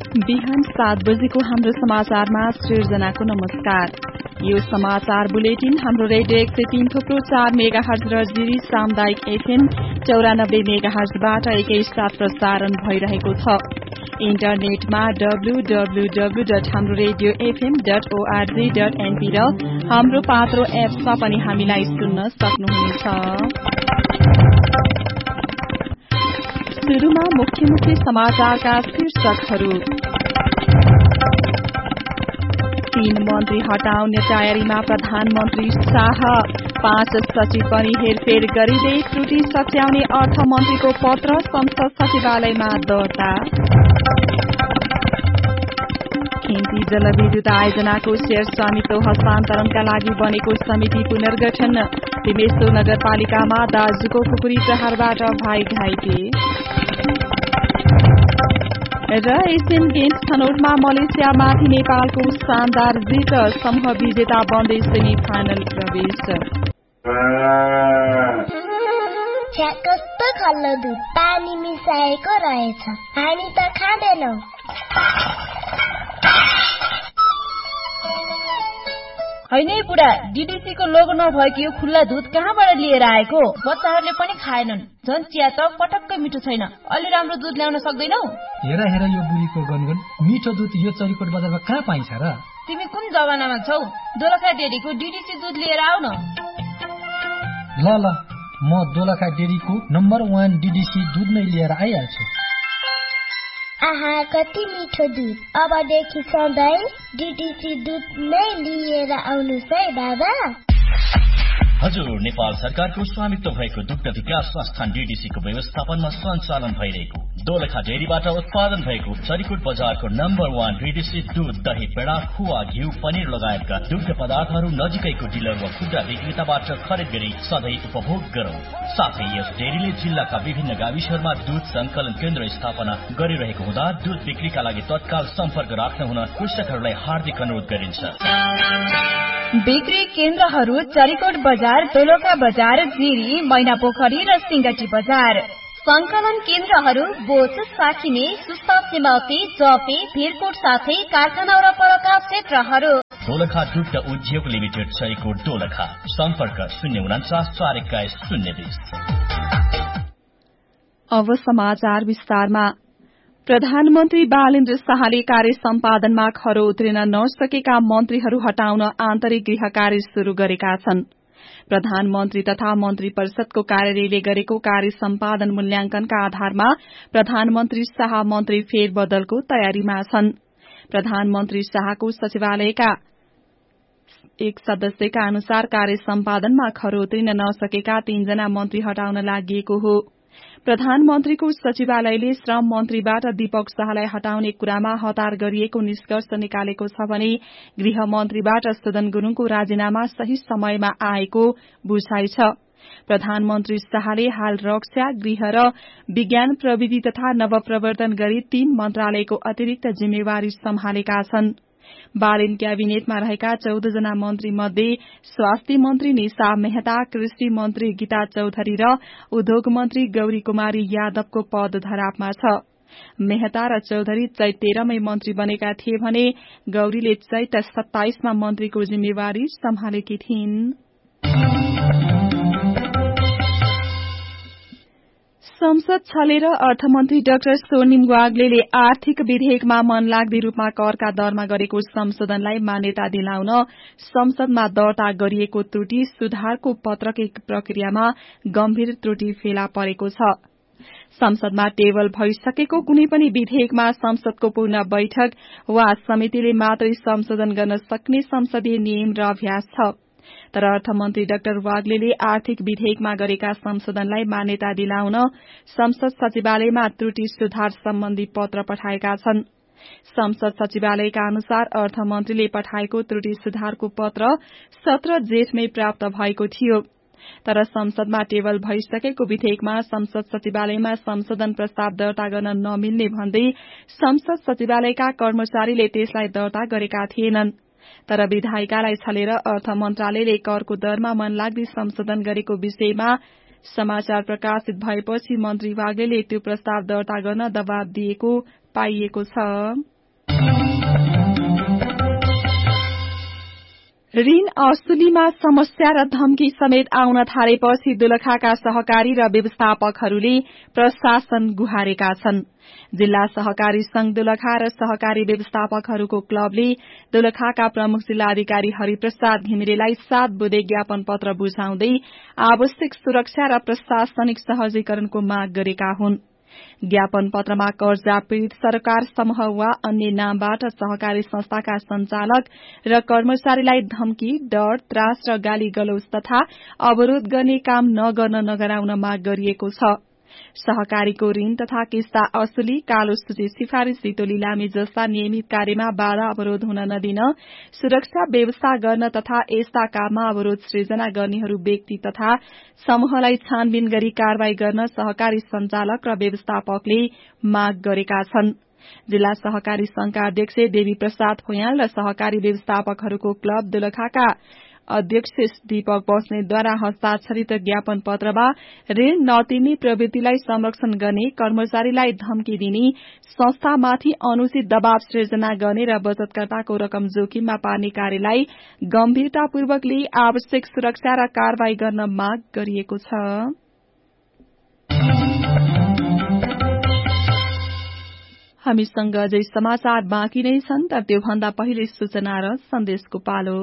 बिहान 7 बजेको हाम्रो समाचारमा सृजनाको नमस्कार। यो समाचार बुलेटिन हाम्रो रेडियो 103.4 मेगाहर्ज र जिरी सामुदायिक एफएम 94 मेगाहर्जबाट एकैसाथ प्रसारण भइरहेको छ। इन्टरनेटमा www.hamroradiofm.org.np र हाम्रो पात्रो एप्समा पनि हामीलाई सुन्न सक्नुहुनेछ। सुरुमा मुख्य समाचारका शीर्षकहरू। 3 मन्त्री हटाउने तयारीमा प्रधानमन्त्री शाह, 5 सचिव पनि हेरफेर गरिँदै त्रुटि सच्याउने अर्थमन्त्रीको पत्र संसद सचिवालयमा दर्ता। खिन्ती जलविद्युत आयोजनाको शेयर स्वामित्व हस्तान्तरणका लागि बनेको समिति पुनर्गठन। तिमेश्वर नगरपालिकामा दाजुको खुकुरी प्रहारबाट भाइ घाइते। र एसियन गेम्स छनौटमा मलेसियामाथि नेपालको शानदार जित, समूह विजेता बन्दै सेमी फाइनल प्रवेश। कस्तो खल्लो दुध पानी मिसाएको रहेछ, हामी त खाँदैनौ। हैन बुढा, डीडीसी को लोगो नभएको यो खुल्ला दुध कहाँबाट लिएर आएको? बच्चाहरूले पनि खाएनन्। झन् चिया त पटक्कै मिठो छैन। अलि राम्रो दुध ल्याउन सक्दैनौ? हेर यो बुढीको गनगन, मिठो दुध यो चरीकोट बजारमा कहाँ पाइन्छ र? तिमी कुन जमानामा छौ? दोलखा डेरीको डीडीसी दुध लिएर आउ न। ल म दोलखा डेरीको नम्बर 1 डीडीसी दुध नै लिएर आइहाल्छु। आहा, कति मिठो दुध। अबदेखि सधैँ डीडीसी दुध नै लिएर आउनुस् है बाबा। हजुर, नेपाल सरकारको स्वामित्व भएको दुग्ध विकास संस्थान डीडीसी को व्यवस्थापनमा सञ्चालन भइरहेको दोलखा डेरीबाट उत्पादन भएको चरीकोट बजारको नम्बर 1 डीडीसी दूध, दही, पेडा, खुवा, घिउ, पनिर लगायतका दुग्ध पदार्थहरू नजिकैको डिलर वा खुद्रा विक्रेताबाट खरिद गरी सधैँ उपभोग गरौं। साथै यस डेरीले जिल्लाका विभिन्न गाविसहरूमा दूध संकलन केन्द्र स्थापना गरिरहेको हुँदा दूध बिक्रीका लागि तत्काल सम्पर्क राख्न हुन कृषकहरूलाई हार्दिक अनुरोध गरिन्छ। बिक्री केन्द्रहरू चरीकोट बजार, दोलखा बजार, जिरी, मैनापोखरी र सिंगटी बजार। संकलन केन्द्रहरू बोच, साखिने, सुस्ता, सिमौती, जपे, भिरकोट साथै कारखाना र परका क्षेत्रहरू। दोलखा दुग्ध उद्योग लिमिटेड, चरीकोट, दोलखा। सम्पर्क 049 421 020। अब समाचार विस्तारमा। प्रधानमन्त्री बालेन्द्र शाहले कार्य सम्पादनमा खरो उत्रिन नसकेका मन्त्रीहरू हटाउन आन्तरिक गृह कार्य शुरू गरेका छन्। प्रधानमन्त्री तथा मन्त्री परिषदको कार्यालयले गरेको कार्य सम्पादन मूल्याङ्कनका आधारमा प्रधानमन्त्री शाह मन्त्री फेरबदलको तयारीमा छन्। प्रधानमन्त्री शाहको सचिवालयका एक सदस्यका अनुसार कार्य सम्पादनमा खरो उत्रिन नसकेका 3 जना मन्त्री हटाउन लागि हो। प्रधानमन्त्रीको सचिवालयले श्रम मन्त्रीबाट दीपक शाहलाई हटाउने कुरामा हतार गरिएको निष्कर्ष निकालेको छ भने गृह मन्त्रीबाट सदन गुरूङको राजीनामा सही समयमा आएको बुझाइ छ। प्रधानमन्त्री शाहले हाल रक्षा, गृह र विज्ञान प्रविधि तथा नवप्रवर्तन गरी 3 मन्त्रालयको अतिरिक्त जिम्मेवारी सम्हालेका छन्। बालेन क्याबिनेटमा रहेका 14 जना मन्त्री मध्ये स्वास्थ्य मन्त्री निशा मेहता, कृषि मन्त्री गीता चौधरी र उद्योग मन्त्री गौरी कुमारी यादवको पद धरापमा छ। मेहता र चौधरी चैत 13 मै मन्त्री बनेका थिए भने गौरीले चैत 27 मा मन्त्रीको जिम्मेवारी सम्हालेकी थिइन्। संसद छलेर अर्थमन्त्री डाक्टर स्वर्णिम वाग्लेले आर्थिक विधेयकमा मनलाग्दी रूपमा करका दरमा गरेको संशोधनलाई मान्यता दिलाउन संसदमा दर्ता गरिएको त्रुटि सुधारको पत्रक प्रक्रियामा गम्भीर त्रुटि फेला परेको छ। संसदमा टेबल भइसकेको कुनै पनि विधेयकमा संसदको पूर्ण बैठक वा समितिले मात्रै संशोधन गर्न सक्ने संसदीय नियम र अभ्यास छ। तर अर्थमन्त्री डाक्टर वाग्लेले आर्थिक विधेयकमा गरेका संशोधनलाई मान्यता दिलाउन संसद सचिवालयमा त्रुटि सुधार सम्बन्धी पत्र पठाएका छन्। संसद सचिवालयका अनुसार अर्थमन्त्रीले पठाएको त्रुटि सुधारको पत्र 17 जेठमै प्राप्त भएको थियो। तर संसदमा टेबल भइसकेको विधेयकमा संसद सचिवालयमा संशोधन प्रस्ताव दर्ता गर्न नमिल्ने भन्दै संसद सचिवालयका कर्मचारीले त्यसलाई दर्ता गरेका थिएनन्। तर विधायिकालाई छलेर अर्थ मन्त्रालयले करको दरमा मनलाग्दी संशोधन गरेको विषयमा समाचार प्रकाशित भएपछि मन्त्री वाग्लेले त्यो प्रस्ताव दर्ता गर्न दबाव दिएको पाइएको छ। ऋण असुलीमा समस्या र धम्की समेत आउन थालेपछि दोलखाका सहकारी र व्यवस्थापकहरूले प्रशासन गुहारेका छन्। जिल्ला सहकारी संघ दोलखा र सहकारी व्यवस्थापकहरूको क्लबले दोलखाका प्रमुख जिल्लाधिकारी हरिप्रसाद घिमिरेलाई 7 बुँदे ज्ञापन पत्र बुझाउँदै आवश्यक सुरक्षा र प्रशासनिक सहजीकरणको माग गरेका हुन्। ज्ञापन पत्रमा कर्जा पीड़ित सरकार समूह वा अन्य नामबाट सहकारी संस्थाका संचालक र कर्मचारीलाई धम्की, डर, त्रास र गाली गलौज तथा अवरोध गर्ने काम नगर्न नगराउन माग गरिएको छ। सहकारीको ऋण तथा किस्ता असुली, कालो सूची सिफारिश, धितो लिलामी जस्ता नियमित कार्यमा बाधा अवरोध हुन नदिन, सुरक्षा व्यवस्था गर्न तथा यस्ता काममा अवरोध सृजना गर्नेहरू व्यक्ति तथा समूहलाई छानबिन गरी कारवाही गर्न सहकारी संचालक र व्यवस्थापकले माग गरेका छन्। जिल्ला सहकारी संघका अध्यक्ष देवी प्रसाद भुयाल र सहकारी व्यवस्थापकहरूको क्लब दोलखाका अध्यक्ष दीपक बस्नेतद्वारा हस्ताक्षरित ज्ञापन पत्रमा ऋण नतिर्ने प्रवृत्तिलाई संरक्षण गर्ने, कर्मचारीलाई धम्की दिने, संस्थामाथि अनुचित दबाव सृजना गर्ने र बचतकर्ताको रकम जोखिममा पार्ने कार्यलाई गम्भीरतापूर्वक लिई आवश्यक सुरक्षा र कारवाही गर्न माग गरिएको छ। हामीसँग अझै समाचार बाँकी नै छन्, तर त्योभन्दा पहिले सूचना र सन्देशको पालो।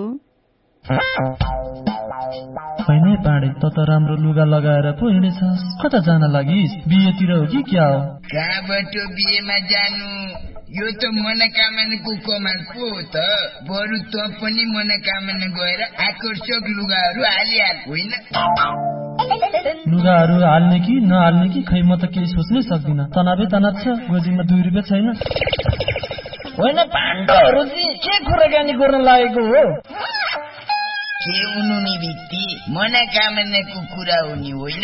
हैन पाडे त राम्रो लुगा लगाएर पो हिँडेछस्, कता जान लागिस्? बिहेतिर हो कि क्या हो? कहाँबाट बिहेमा जानु? यो त मनोकामनाको कमाल पो हो त। बरु त पनि मनोकामना गएर आकर्षक लुगाहरू हालिहाल, होइन? लुगाहरू हाल्ने कि नहाल्ने कि खै म त केही सोच्नै सक्दिन। तनावै तनाव छ, गोजीमा 2 रुपियाँ छैन। होइन पाण्डवहरू के कुराकानी गर्न लागेको हो? के हुनु नि भित्ति, मनोकामनाको कुरा हो नि, होइन?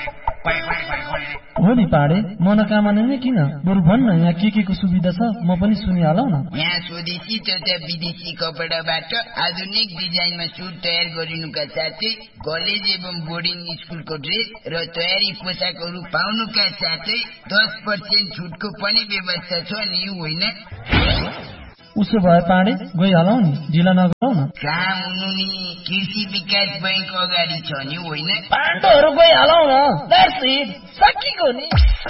हो नि पाडे, मनोकामना नै किन? बरु भन्न यहाँ के को सुविधा छ, म पनि सुनिहालौ न। यहाँ स्वदेशी तथा विदेशी कपडाबाट आधुनिक डिजाइनमा सुट तयार गरिनुका साथै कलेज एवं बोर्डिङ स्कुलको ड्रेस र तयारी पोसाकहरू पाउनुका साथै 10% छुटको पनि व्यवस्था छ नि, होइन? उसो भए पाडे गइहालौ नि, ढिला नगरौ न। कहाँ हुनु नि, कृषि विकास बैंक अगाडि छ नि, होइन? पाण्डवहरू गइहालौ न, सकिएको नि।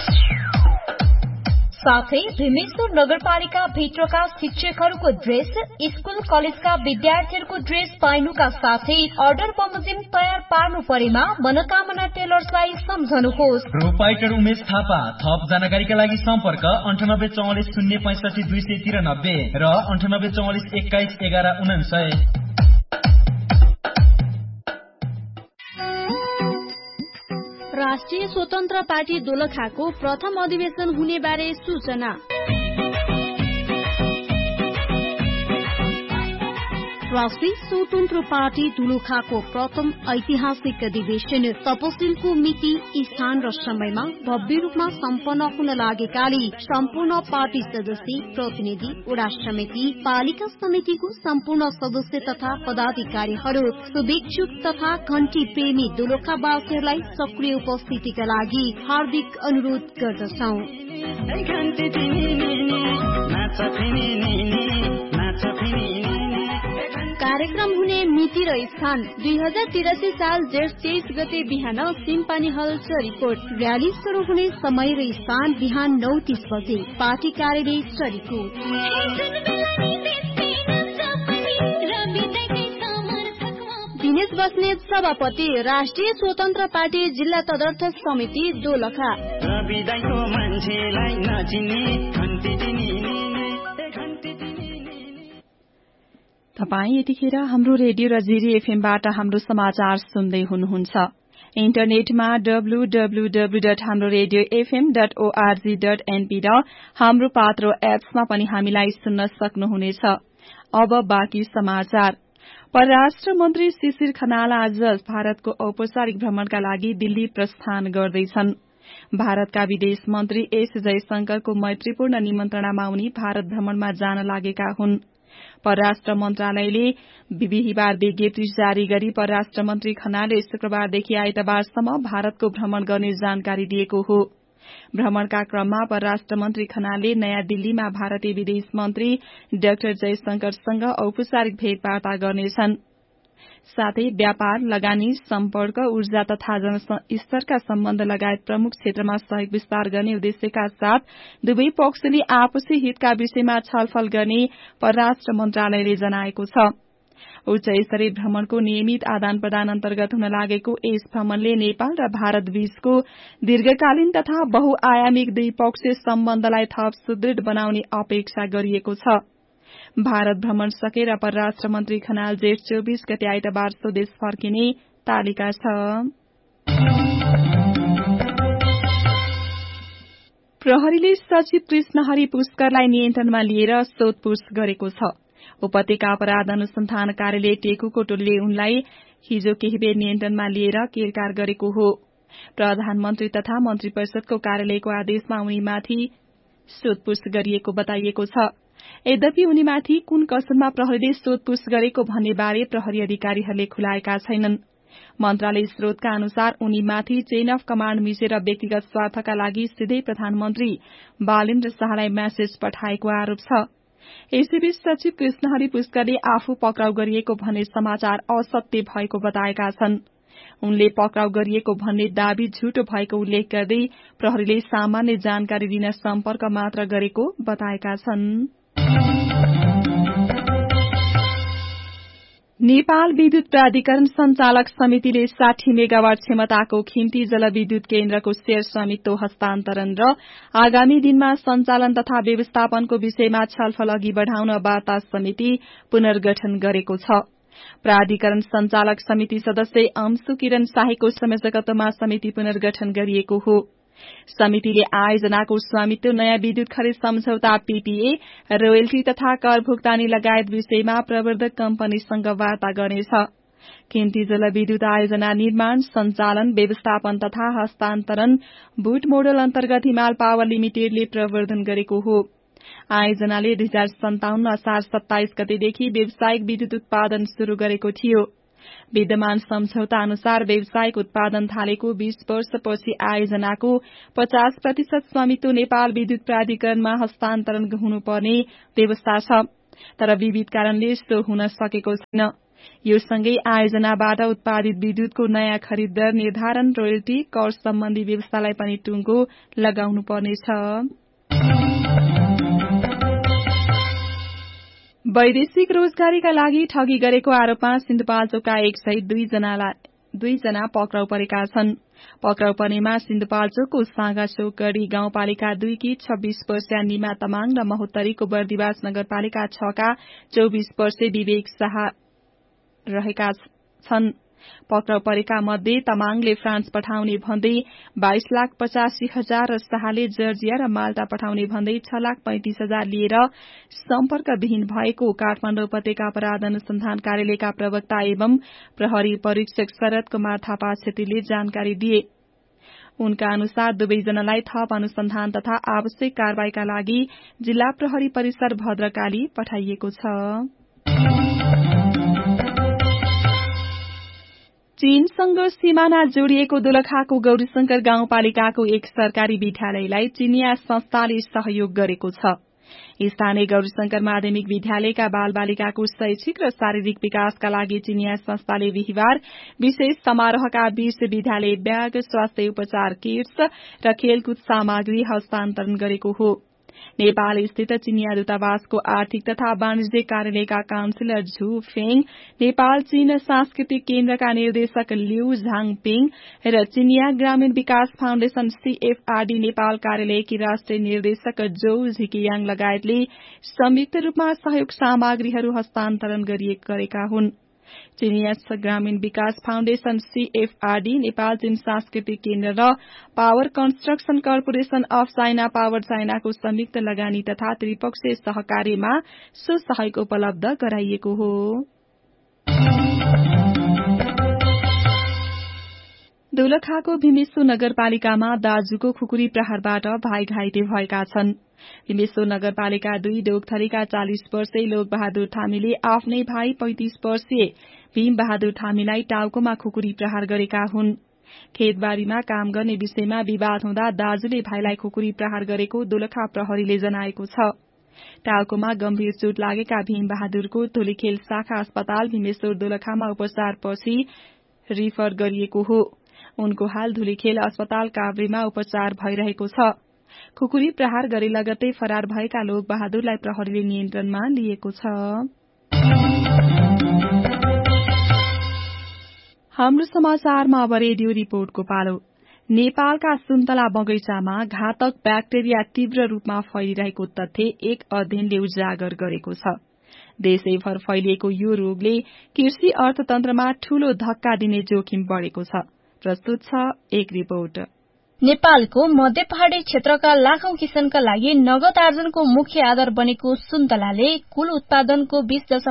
साथै भीमेश्वर नगरपालिका भित्रका शिक्षकहरूको ड्रेस, स्कूल कलेजका विद्यार्थीहरूको ड्रेस पाइनुका साथै अर्डर बमोजिम तयार पार्नु परेमा मनोकामना टेलर्सलाई सम्झनुहोस्। प्रोपाइटर उमेश थापा। थप जानकारीका लागि सम्पर्क 9844 065 293 र 9844 21 11 99। राष्ट्रिय स्वतन्त्र पार्टी दोलखाको प्रथम अधिवेशन हुने बारे सूचना। राष्ट्रिय स्वतन्त्र पार्टी दोलखाको प्रथम ऐतिहासिक अधिवेशन तपसिलको मिति, स्थान र समयमा भव्य रूपमा सम्पन्न हुन लागेकाले सम्पूर्ण पार्टी सदस्य, प्रतिनिधि, वडा समिति, पालिका समितिको सम्पूर्ण सदस्य तथा पदाधिकारीहरू, शुभेच्छुक तथा घण्टी प्रेमी दोलखावासीहरूलाई सक्रिय उपस्थितिका लागि हार्दिक अनुरोध गर्दछौ। कार्यक्रम हुने मिति र स्थान 2083 साल जेठ 23 गते बिहान सिम्पानी हल चरीकोट। र्याली शुरू हुने समय र स्थान बिहान 9:30 बजे, पार्टी कार्यालय चरीकोट। दिनेश बस्नेत सभापति, राष्ट्रिय स्वतन्त्र पार्टी जिल्ला तदर्थ समिति दोलखा। तपाई यतिखेर हाम्रो रेडियो र जिरी एफएमबाट हाम्रो समाचार सुन्दै हुनुहुन्छ। इन्टरनेटमा www.hamroradiofm.org.np र हाम्रो पात्रो एप्समा पनि हामीलाई सुन्न सक्नुहुनेछ। अब बाँकी समाचार। परराष्ट्र मन्त्री शिशिर खनाल आज भारतको औपचारिक भ्रमणका लागि दिल्ली प्रस्थान गर्दैछन्। भारतका विदेश मन्त्री एस जयशंकरको मैत्रीपूर्ण निमन्त्रणामा उनी भारत भ्रमणमा जान लागेका हुन्। परराष्ट्र मन्त्रालयले बिहिबार विज्ञप्ति जारी गरी परराष्ट्र मन्त्री खनालले शुक्रबारदेखि आइतबारसम्म भारतको भ्रमण गर्ने जानकारी दिएको हो। भ्रमणका क्रममा परराष्ट्र मन्त्री खनालले नयाँ दिल्लीमा भारतीय विदेश मन्त्री डाक्टर जयशंकरसँग औपचारिक भेटवार्ता गर्नेछन्। साथै व्यापार, लगानी, सम्पर्क, ऊर्जा तथा जनस्तरका सम्बन्ध लगायत प्रमुख क्षेत्रमा सहयोग विस्तार गर्ने उद्देश्यका साथ दुवै पक्षले आपसी हितका विषयमा छलफल गर्ने परराष्ट्र मन्त्रालयले जनाएको छ। उच्च स्तरीय भ्रमणको नियमित आदान प्रदान अन्तर्गत हुन लागेको यस भ्रमणले नेपाल र भारत बीचको दीर्घकालीन तथा बहुआयामिक द्विपक्षीय सम्बन्धलाई थप सुदृढ़ बनाउने अपेक्षा गरिएको छ। भारत भ्रमण सकेर परराष्ट्र मन्त्री खनाल जेठ 24 गते आइतबार स्वदेश फर्किने तालिका छ। प्रहरीले सचिव कृष्णहरि पुष्करलाई नियन्त्रणमा लिएर सोधपूछ गरेको छ। उपत्यका अपराध अनुसन्धान कार्यालय टेकुको टोलीले उनलाई हिजो केही बेर नियन्त्रणमा लिएर केरकार गरेको हो। प्रधानमन्त्री तथा मन्त्री परिषदको कार्यालयको आदेशमा उनीमाथि सोधपूछ गरिएको बताइएको छ। यद्यपि उनीमाथि कुन कसुरमा प्रहरीले सोधपूछ गरेको भन्ने बारे प्रहरी अधिकारीहरूले खुलाएका छैनन्। मन्त्रालय स्रोतका अनुसार उनीमाथि चेन अफ कमाण्ड मिचेर व्यक्तिगत स्वार्थका लागि सिधै प्रधानमन्त्री बालेन्द्र शाहलाई मेसेज पठाएको आरोप छ। यसैबीच सचिव कृष्णहरि पुष्करले आफू पक्राउ गरिएको भन्ने समाचार असत्य भएको बताएका छन्। उनले पक्राउ गरिएको भन्ने दावी झुटो भएको उल्लेख गर्दै प्रहरीले सामान्य जानकारी दिन सम्पर्क मात्र गरेको बताएका छन्। नेपाल विद्युत प्राधिकरण संचालक समितिले 60 मेगावाट क्षमताको खिम्ती जलविद्युत केन्द्रको शेयर स्वामित्व हस्तान्तरण र आगामी दिनमा सञ्चालन तथा व्यवस्थापनको विषयमा छलफल अघि बढ़ाउन वार्ता समिति पुनर्गठन गरेको छ। प्राधिकरण संचालक समिति सदस्य अंशु किरण शाहीको संयोजकत्वमा समिति पुनर्गठन गरिएको हो। समितिले आयोजनाको स्वामित्व, नयाँ विद्युत खरिद सम्झौता पीपीए, रोयल्टी तथा कर भुक्तानी लगायत विषयमा प्रवर्धक कम्पनीसँग वार्ता गर्नेछ। खिम्ती जलविद्युत आयोजना निर्माण, सञ्चालन, व्यवस्थापन तथा हस्तान्तरण बुट मोडल अन्तर्गत हिमाल पावर लिमिटेडले प्रवर्धन गरेको हो। आयोजनाले 2057 असार 27 गतेदेखि व्यावसायिक विद्युत उत्पादन शुरू गरेको थियो। विद्यमान सम्झौता अनुसार व्यावसायिक उत्पादन थालेको 20 वर्षपछि आयोजनाको 50% स्वामित्व नेपाल विद्युत प्राधिकरणमा हस्तान्तरण हुनुपर्ने व्यवस्था छ, तर विविध कारणले सो हुन सकेको छैन। यो सँगै आयोजनाबाट उत्पादित विद्युतको नयाँ खरिद दर निर्धारण, रोयल्टी, कर सम्बन्धी व्यवस्थालाई पनि टुङ्गो लगाउनुपर्नेछ। वैदेशिक रोजगारीका लागि ठगी गरेको आरोपमा सिन्धुपाल्चोकका 102 जना पक्राउ परेका छन्। पक्राउ पर्नेमा सिन्धुपाल्चोकको साँगाचोकगढ़ी गाउँपालिका 2 की 26 वर्षीय निमा तमाङ र महोत्तरीको बर्दिवास नगरपालिका 6 का 24 वर्षीय विवेक शाह रहेका छन्। पक्राउ परेका मध्ये तमाङले फ्रान्स पठाउने भन्दै 22,85,000 र शाहले जर्जिया र माल्टा पठाउने भन्दै 6,35,000 लिएर सम्पर्कविहीन भएको काठमाडौँ उपत्यका अपराध अनुसन्धान कार्यालयका प्रवक्ता एवं प्रहरी परीक्षक शरद कुमार थापा छेत्रीले जानकारी दिए। उनका अनुसार दुवैजनालाई थप अनुसन्धान तथा आवश्यक कारवाहीका लागि जिल्ला प्रहरी परिसर भद्रकाली पठाइएको छ। चीनसँग सिमाना जोडिएको दोलखाको गौरीशंकर गाउँपालिकाको एक सरकारी विद्यालयलाई चीनिया संस्थाले सहयोग गरेको छ। स्थानीय गौरीशंकर माध्यमिक विद्यालयका बालबालिकाको शैक्षिक र शारीरिक विकासका लागि चीनिया संस्थाले बिहिबार विशेष समारोहका बीच विद्यालय ब्याग, स्वास्थ्य उपचार किट्स र खेलकुद सामग्री हस्तान्तरण गरेको हो। नेपाल स्थित चिनिया दूतावासको आर्थिक तथा वाणिज्य कार्यालयका काउन्सिलर झु फेङ, नेपाल चीन सांस्कृतिक केन्द्रका निर्देशक लिउ झाङपिङ र चिनिया ग्रामीण विकास फाउन्डेशन सीएफआरडी नेपाल कार्यालयकी राष्ट्रिय निर्देशक जो झिकियाङ लगायतले संयुक्त रूपमा सहयोग सामग्रीहरू हस्तान्तरण गरेका हुन्। चिनिया ग्रामीण विकास फाउन्डेशन सीएफआरडी, नेपाल चीन सांस्कृतिक केन्द्र र power construction corporation of China power चाइनाको संयुक्त लगानी तथा त्रिपक्षीय सहकार्यमा सो सहयोग उपलब्ध गराइएको हो। दोलखाको भीमेश्वर नगरपालिकामा दाजुको खुकुरी प्रहारबाट भाइ घाइते भएका छन्। भीमेश्वर नगरपालिका 2 डोकथलीका 40 वर्षीय लोकबहादुर थामीले आफ्नै भाइ 35 वर्षीय भीम बहादुर थामीलाई टाउकोमा खुकुरी प्रहार गरेका हुन्। खेतबारीमा काम गर्ने विषयमा विवाद हुँदा दाजुले भाइलाई खुकुरी प्रहार गरेको दोलखा प्रहरीले जनाएको छ। टाउकोमा गम्भीर चोट लागेका भीम बहादुरको धुलीखेल शाखा अस्पताल भीमेश्वर दोलखामा उपचारपछि रिफर गरिएको हो। उनको हाल धुलीखेल अस्पताल काभ्रेमा उपचार भइरहेको छ। खुकुरी प्रहार गरे लगत्तै फरार भएका लोक बहादुरलाई प्रहरीले नियन्त्रणमा लिएको छ। हाम्रो समाचारमा अब रेडियो रिपोर्टको पालो। नेपालका सुन्तला बगैंचामा घातक ब्याक्टेरिया तीव्र रूपमा फैलिरहेको तथ्य एक अध्ययनले उजागर गरेको छ। देशैभर फैलिएको यो रोगले कृषि अर्थतन्त्रमा ठूलो धक्का दिने जोखिम बढ़ेको छ। प्रस्तुत छ एक रिपोर्ट। नेपालको मध्य पहाड़ी क्षेत्रका लाखौं किसानका लागि नगद आर्जनको मुख्य आधार बनेको सुन्तलाले कुल उत्पादनको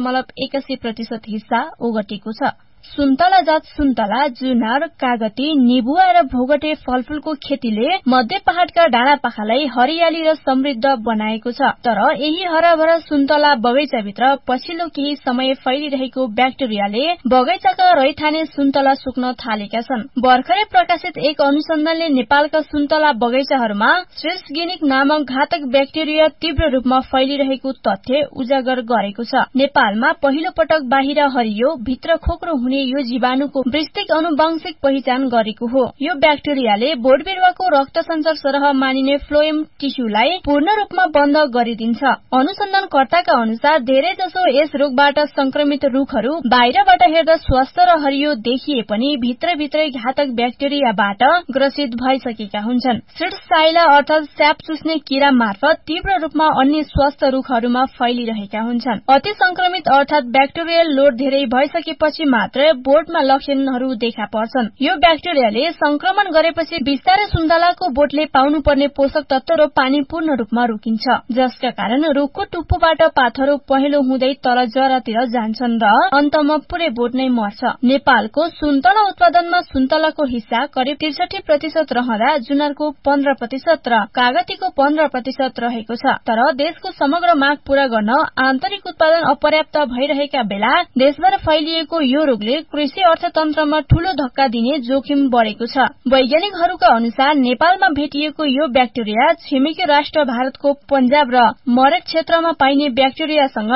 20.81% हिस्सा ओगटेको छ। सुन्तला जात सुन्तला, जुनार, कागती, निबुवा र भोगटे फलफूलको खेतीले मध्य पहाड़का डाँडापाखालाई हरियाली र समृद्ध बनाएको छ। तर यही हराभरा सुन्तला बगैंचाभित्र पछिल्लो केही समय फैलिरहेको ब्याक्टेरियाले बगैंचाका रैथाने सुन्तला सुक्न थालेका छन्। भर्खरै प्रकाशित एक अनुसन्धानले नेपालका सुन्तला बगैंचाहरूमा श्रेष्ठगिनिक नामक घातक ब्याक्टेरिया तीव्र रूपमा फैलिरहेको तथ्य उजागर गरेको छ। नेपालमा पहिलो पटक बाहिर हरियो भित्र खोक्रो हुने यो जीवाणुको वृश्चिक अनुवांशिक पहिचान गरेको हो। यो ब्याक्टेरियाले बोट बिरुवाको रक्त सञ्चार सरह मानिने फ्लोएम टिस्युलाई पूर्ण रूपमा बन्द गरिदिन्छ। अनुसन्धानकर्ताका अनुसार धेरै जसो यस रोगबाट संक्रमित रुखहरू बाहिरबाट हेर्दा स्वस्थ र हरियो देखिए पनि भित्रभित्रै घातक ब्याक्टेरियाबाट ग्रसित भइसकेका हुन्छन्। श्रीडसाइला अर्थात स्याप चुस्ने किरा मार्फत तीव्र रूपमा अन्य स्वस्थ रुखहरूमा फैलिरहेका हुन्छन्। अति संक्रमित अर्थात ब्याक्टेरियल लोड धेरै भइसकेपछि मात्र बोटमा लक्षणहरू देखा पर्छन्। यो ब्याक्टेरियाले संक्रमण गरेपछि बिस्तारै सुन्तलाको बोटले पाउनुपर्ने पोषक तत्व र पानी पूर्ण रूपमा रोकिन्छ, जसका कारण रुखको टुप्पोबाट पातहरू पहेँलो हुँदै तल जरातिर जान्छन् र अन्तमा पुरै बोट नै मर्छ। नेपालको सुन्तला उत्पादनमा सुन्तलाको हिस्सा करिब 63% रहँदा जुनारको 15% र कागतीको 15% रहेको छ। तर देशको समग्र माग पूरा गर्न आन्तरिक उत्पादन अपर्याप्त भइरहेका बेला देशभर फैलिएको यो रोगले कृषि अर्थतन्त्रमा ठूलो धक्का दिने जोखिम बढ़ेको छ। वैज्ञानिकहरूका अनुसार नेपालमा भेटिएको यो ब्याक्टेरिया छिमेकी राष्ट्र भारतको पंजाब र मरेट क्षेत्रमा पाइने ब्याक्टेरियासँग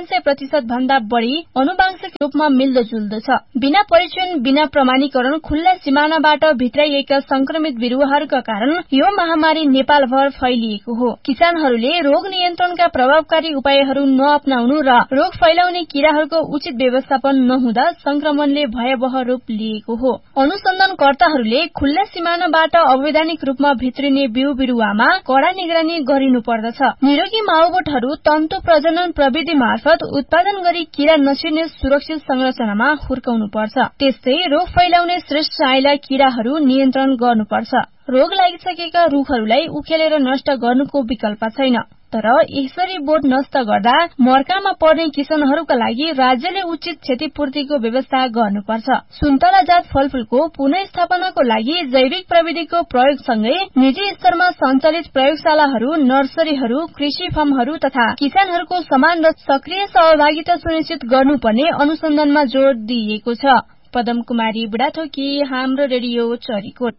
99% भन्दा बढ़ी अनुवांशिक रूपमा मिल्दोजुल्दो छ। बिना परीक्षण, बिना प्रमाणीकरण खुल्ला सिमानाबाट भित्राइएका संक्रमित बिरुवाहरूका कारण यो महामारी नेपालभर फैलिएको हो। किसानहरूले रोग नियन्त्रणका प्रभावकारी उपायहरू नअपनाउनु र रोग फैलाउने किराहरूको उचित व्यवस्थापन नहुँदा संक्रमणले भयावह रूप लिएको हो। अनुसन्धानकर्ताहरूले खुल्ला सिमानाबाट अवैधानिक रूपमा भित्रिने बिउ बिरुवामा कड़ा निगरानी गरिनु पर्दछ। निरोगी माउबोटहरू तन्तु प्रजनन प्रविधि मार्फत उत्पादन गरी किरा नछिर्ने सुरक्षित संरचनामा हुर्काउनु पर्छ। त्यस्तै रोग फैलाउने श्रेष्ठसाइला किराहरू नियन्त्रण गर्नुपर्छ। रोग लागिसकेका रुखहरूलाई उखेलेर नष्ट गर्नुको विकल्प छैन। तर यसरी बोट नष्ट गर्दा मर्कामा पर्ने किसानहरूका लागि राज्यले उचित क्षतिपूर्तिको व्यवस्था गर्नुपर्छ। सुन्तला जात फलफूलको पुनःस्थापनाको लागि जैविक प्रविधिको प्रयोगसँगै निजी स्तरमा सञ्चालित प्रयोगशालाहरू, नर्सरीहरू, कृषि फर्महरू तथा किसानहरूको समान र सक्रिय सहभागिता सुनिश्चित गर्नुपर्ने अनुसन्धानमा जोड़ दिइएको छ। पदम कुमारी बुढाथोकी, हाम्रो रेडियो चरीकोट।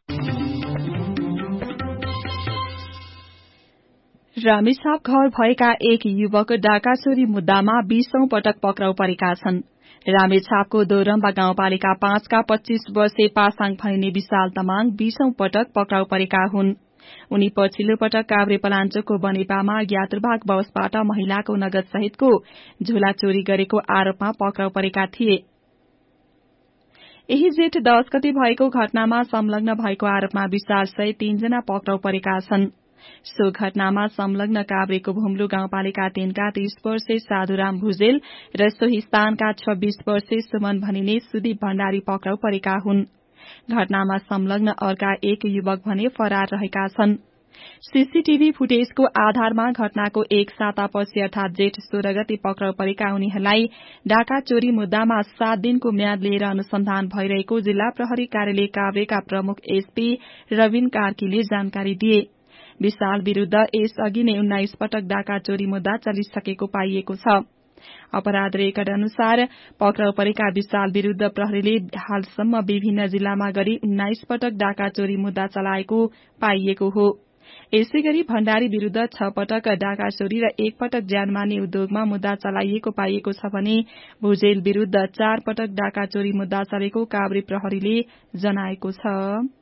रामेछाप घर भएका एक युवक डाका चोरी मुद्दामा 20औं पटक पक्राउ परेका छन्। रामेछापको दोरम्बा गाउँपालिका 5 का 25 वर्षे पासाङ भनिने विशाल तामाङ 20औं पटक पक्राउ परेका हुन्। उनी पछिल्लो पटक काभ्रे पलाञ्चोकको बनेपामा यात्रुवाहक बसबाट महिलाको नगद सहितको झोला चोरी गरेको आरोपमा पक्राउ परेका थिए। यही जेठ 10 गते भएको घटनामा संलग्न भएको आरोपमा विशाल सहित 3 जना पक्राउ परेका छन्। सो घटनामा संलग्न काभ्रेको भुम्लु गाउँपालिका 3 का 30 वर्षे साधुराम भुजेल र सोही स्थानका 26 वर्षे सुमन भनिने सुदीप भण्डारी पक्राउ परेका हुन्। घटनामा संलग्न अर्का एक युवक भने फरार रहेका छन्। सीसीटीभी फुटेजको आधारमा घटनाको एक सातापछि अर्थात जेठ 16 गते पक्राउ परेका उनीहरूलाई डाका चोरी मुद्दामा 7 दिनको म्याद लिएर अनुसन्धान भइरहेको जिल्ला प्रहरी कार्यालय काभ्रेका प्रमुख एसपी रविन कार्कीले जानकारी दिए। विशाल विरूद्ध यसअघि नै 19 पटक डाका चोरी मुद्दा चलिसकेको पाइएको छ। अपराध रेकर्ड अनुसार पक्राउ परेका विशाल विरूद्ध प्रहरीले हालसम्म विभिन्न जिल्लामा गरी 19 पटक डाका चोरी मुद्दा चलाएको पाइएको हो। यसैगरी भण्डारी विरूद्ध 6 पटक डाका चोरी र 1 पटक ज्यानमार्ने उद्योगमा मुद्दा चलाइएको पाइएको छ भने भुजेल विरूद्ध 4 पटक डाका चोरी मुद्दा चलेको काभ्रे प्रहरीले जनाएको छ।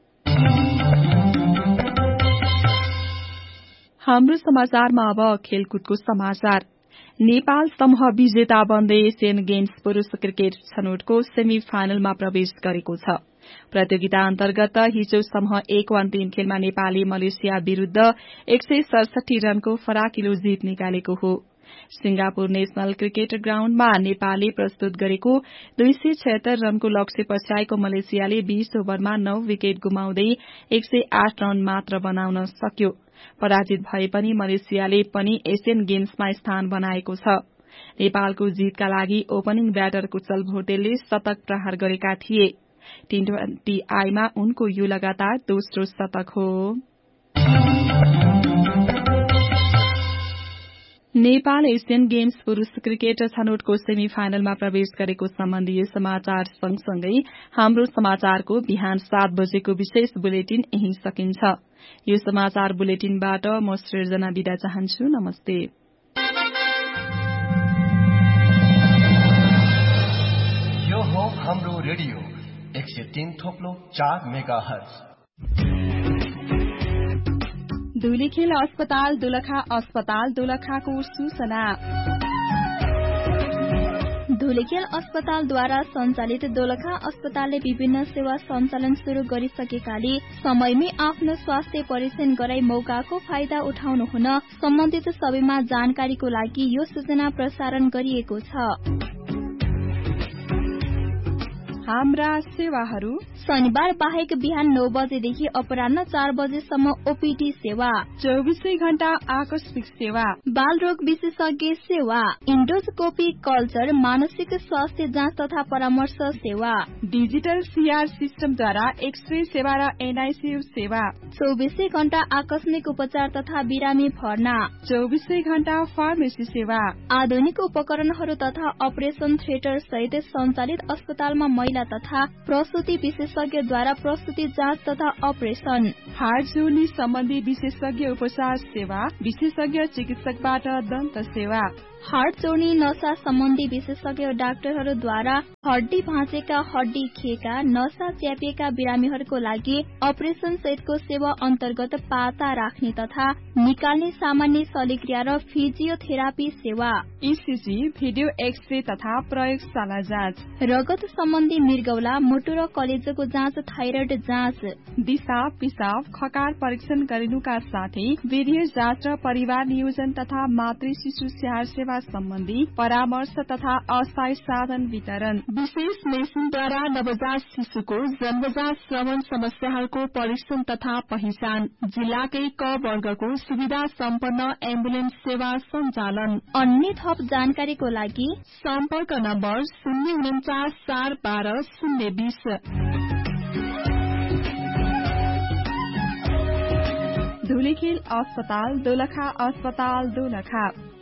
हाम्रो समाचारमा अब खेलकुदको समाचार। नेपाल समूह विजेता बन्दै एशियन गेम्स पुरूष क्रिकेट छनौटको सेमी फाइनलमा प्रवेश गरेको छ। प्रतियोगिता अन्तर्गत हिजो समूह 1-3 खेलमा नेपालले मलेसिया विरूद्ध 167 रनको फराकिलो जीत निकालेको हो। सिंगापुर नेशनल क्रिकेट ग्राउण्डमा नेपालले प्रस्तुत गरेको 276 रनको लक्ष्य पछ्याएको मलेसियाले 20 ओभरमा 9 विकेट गुमाउँदै 108 रन मात्र बनाउन सक्यो। पराजित भए पनि मलेसियाले पनि एशियन गेम्समा स्थान बनाएको छ। नेपालको जीतका लागि ओपनिङ ब्याटर कुशल भोटेलले शतक प्रहार गरेका थिए। T20I मा उनको यो लगातार दोस्रो शतक हो। नेपाल एशियन गेम्स पुरूष क्रिकेट छनौटको सेमी फाइनलमा प्रवेश गरेको सम्बन्धी समाचार सँगसँगै हाम्रो समाचारको बिहान 7 बजेको विशेष बुलेटिन यही सकिन्छ। यो समाचार बुलेटिनबाट म सृजना बिदा चाहन्छु। नमस्ते। यो हो हाम्रो रेडियो 103.4 मेगाहर्ज। धुलीखेल अस्पताल दोलखा अस्पताल दोलखाको सूचना। धुलीखेल अस्पतालद्वारा सञ्चालित दोलखा अस्पतालले विभिन्न सेवा सञ्चालन शुरू गरिसकेकाले समयमै आफ्नो स्वास्थ्य परीक्षण गराई मौकाको फाइदा उठाउनु हुन सम्बन्धित सबैमा जानकारीको लागि यो सूचना प्रसारण गरिएको छ। हाम्रा सेवाहरू शनिबार बाहेक बिहान 9 बजेदेखि अपराह्न 4 बजेसम्म ओपीडी सेवा, 24 घण्टा आकस्मिक सेवा, बाल रोग विशेषज्ञ सेवा, इन्डोस्कोपी कल्चर, मानसिक स्वास्थ्य जाँच तथा परामर्श सेवा, डिजिटल सीआर सिस्टमद्वारा एक्सरे सेवा र एनआईसीयू सेवा, 24 घण्टा आकस्मिक उपचार तथा बिरामी भर्ना, 24 घण्टा फार्मेसी सेवा, आधुनिक उपकरणहरू तथा अपरेशन थिएटर सहित सञ्चालित अस्पतालमा महिला तथा प्रसूति विशेषज्ञद्वारा प्रसूति जाँच तथा अपरेशन, हार्ट जोड्ने सम्बन्धी विशेषज्ञ उपचार सेवा, विशेषज्ञ चिकित्सकबाट दन्त सेवा, हार्ट जोड्ने नसा सम्बन्धी विशेषज्ञ डाक्टरहरूद्वारा हड्डी भाँचेका, हड्डी खिएका, नसा च्यापिएका बिरामीहरूको लागि अपरेशन सहितको सेवा अन्तर्गत पाता राख्ने तथा निकाल्ने सामान्य शल्यक्रिया र फिजियोथेरापी सेवा, ईसीजी, भिडियो एक्सरे तथा प्रयोगशाला जाँच, रगत सम्बन्धी मृगौला, मुटु र कलेजोको जाँच, थाइरोइड जाँच, दिशा पिसाब खकार परीक्षण गरिनुका साथै वीर्य जाँच र परिवार नियोजन तथा मातृ शिशु स्याहार सेवा सम्बन्धी परामर्श तथा अस्थायी साधन वितरण, विशेष मेसिनद्वारा नवजात शिशुको जन्मजात श्रवण समस्याहरूको परीक्षण तथा पहिचान, जिल्लाकै क वर्गको सुविधा सम्पन्न एम्बुलेन्स सेवा सञ्चालन। अन्य थप जानकारीको लागि सम्पर्क नम्बर 049 412 020। धुलीखेल अस्पताल दोलखा अस्पताल दोलखा